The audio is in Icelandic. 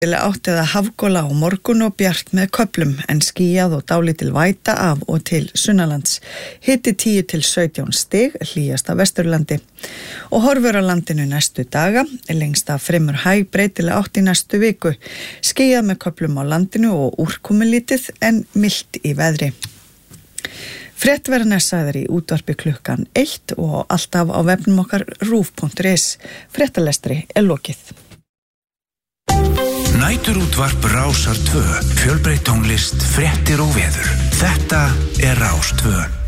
Átt eða hafgola á morgun og bjart með köflum en skýjað og dálítil væta af og til sunnanlands. Hiti 10 til 17 stig, hlýjast á Vesturlandi. Og horfur á landinu næstu daga, lengst af fremur hæg breytileg átt í næstu viku. Skýjað með köflum á landinu og úrkomulítið en milt í veðri. Frétt verða sagðar í útvarpi klukkan 1 og alltaf á vefnum okkar rúv.is. Fréttalestri lokið. Næturútvarp Rásar 2, fjölbreytt tónlist, fréttir og veður. Þetta Rás 2.